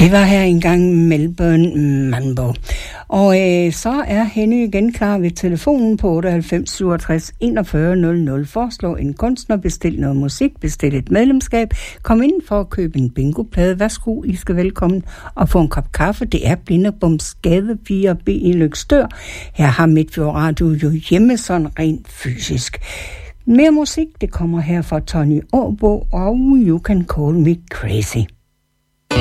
Det var her engang Melbourne Mambo. Og så er Henny igen klar ved telefonen på 98 67 41 00. Foreslå en kunstner, bestil noget musik, bestil et medlemskab. Kom ind for at købe en bingoplade. Værsgo, I skal velkommen og få en kop kaffe. Det er Blinderbums Gade 4B i Løgstør. Her har Midtfjord Radio jo hjemme sådan rent fysisk. Mere musik, det kommer her fra Tony Aabo og You Can Call Me Crazy.